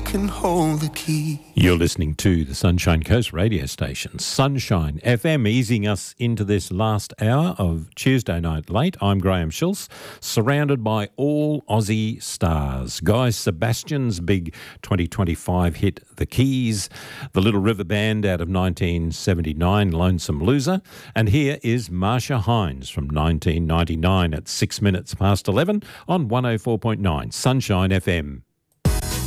can hold the key. You're listening to the Sunshine Coast radio station, Sunshine FM, easing us into this last hour of Tuesday Night Late. I'm Graham Schultz, surrounded by all Aussie stars. Guy Sebastian's big 2025 hit, The Keys, the Little River Band out of 1979, Lonesome Loser, and here is Marsha Hines from 1999 at 6 minutes past 11 on 104.9 Sunshine FM.